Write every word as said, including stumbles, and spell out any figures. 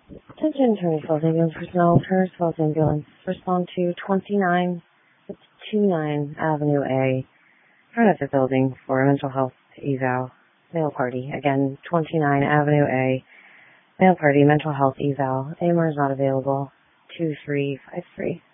Attention, Attorney Falls Ambulance personnel, Turner's Falls Ambulance. Respond to twenty-nine twenty-nine Avenue A. Front of the building for a mental health eval. Male party. Again, twenty-nine Avenue A. Male party, mental health eval. A M R is not available. two three five three.